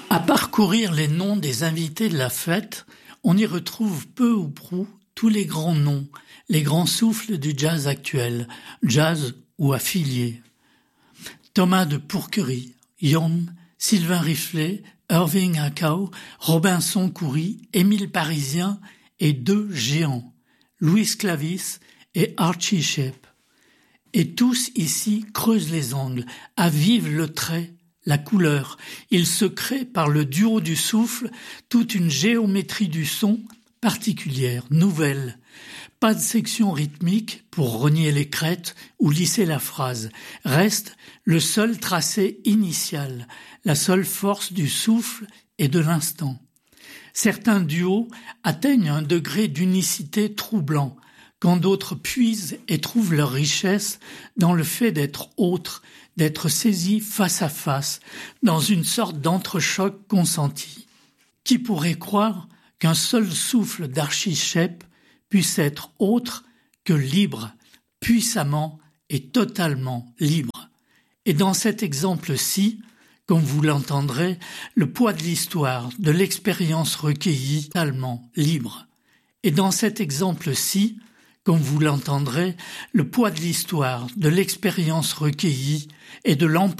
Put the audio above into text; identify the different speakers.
Speaker 1: À parcourir les noms des invités de la fête, on y retrouve peu ou prou tous les grands noms, les grands souffles du jazz actuel, jazz ou affiliés. Thomas de Pourquerie, Young, Sylvain Riflet, Irving Akau, Robinson Coury, Émile Parisien et deux géants, Louis Clavis et Archie Shepp. Et tous ici creusent les angles, avivent le trait, la couleur. Il se crée par le duo du souffle toute une géométrie du son particulière, nouvelle. Pas de section rythmique pour renier les crêtes ou lisser la phrase. Reste le seul tracé initial, la seule force du souffle et de l'instant. Certains duos atteignent un degré d'unicité troublant, quand d'autres puisent et trouvent leur richesse dans le fait d'être autres, d'être saisis face à face, dans une sorte d'entrechoc consenti. Qui pourrait croire qu'un seul souffle d'Archie Shepp puisse être autre que libre, puissamment et totalement libre. Et dans cet exemple-ci, comme vous l'entendrez, le poids de l'histoire, de l'expérience recueillie, totalement libre. Et dans cet exemple-ci, comme vous l'entendrez, le poids de l'histoire, de l'expérience recueillie et de l'ampleur